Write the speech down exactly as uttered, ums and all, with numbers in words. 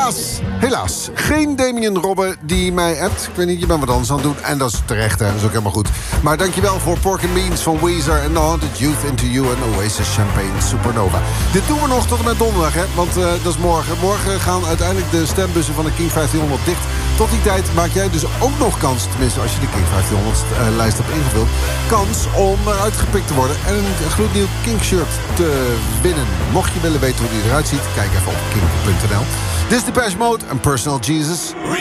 Helaas, helaas. Geen Damien Robben die mij appt. Ik weet niet, je bent wat anders aan het doen. En dat is terecht, hè. Dat is ook helemaal goed. Maar dankjewel voor Pork and Beans van Weezer... en The Haunted Youth Into You en Oasis Champagne Supernova. Dit doen we nog tot en met donderdag, hè. Want uh, dat is morgen. Morgen gaan uiteindelijk de stembussen van de King vijftienhonderd dicht. Tot die tijd maak jij dus ook nog kans... tenminste, als je de King vijftienhonderd-lijst hebt ingevuld... kans om eruit gepikt te worden... en een gloednieuw King-shirt te winnen. Mocht je willen weten hoe die eruit ziet... kijk even op king punt n l. Dit is Depeche Mode en Personal Jesus.